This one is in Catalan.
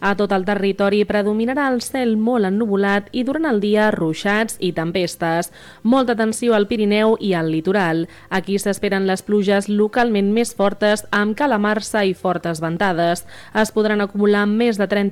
A tot el territori predominarà el cel molt ennuvolat i durant el dia ruixats i tempestes. Molta atenció al Pirineu i al litoral. Aquí s'esperen les pluges localment més fortes amb calamarsa i fortes ventades. Es podran acumular més de 30